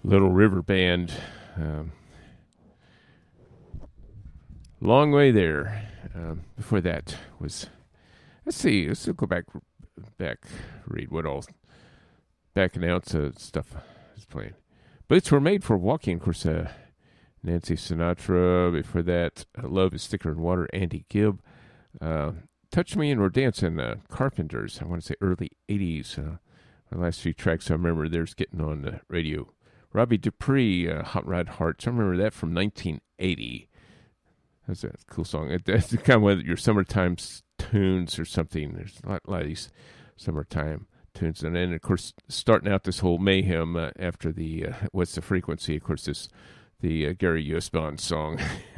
Little River Band. Long Way There. Before that was, let's see, let's go back, read what all back and out stuff is playing. Boots Were Made for Walking, of course, Nancy Sinatra. Before that, Love is Thicker Than Water, Andy Gibb. Touch Me and We're Dancing, Carpenters, I want to say early 80s. The last few tracks I remember there's getting on the radio. Robbie Dupree, Hot Rod Hearts, I remember that from 1980. That's a cool song. That's kind of one of your summertime tunes or something. There's a lot of these summertime tunes. And then, of course, starting out this whole mayhem after the What's the Frequency? Of course, the Gary Usbond song.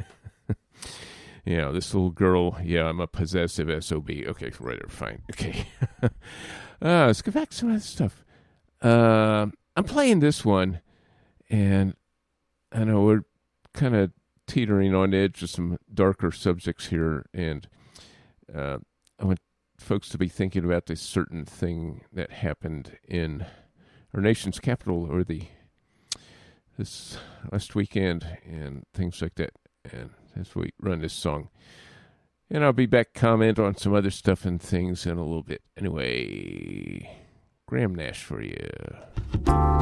This little girl, I'm a possessive SOB. Okay, right, fine. Okay. Let's go back to some other stuff. I'm playing this one, and I know we're kind of teetering on the edge of some darker subjects here, and I want folks to be thinking about this certain thing that happened in our nation's capital this last weekend and things like that. And as we run this song, and I'll be back comment on some other stuff and things in a little bit. Anyway, Graham Nash for you.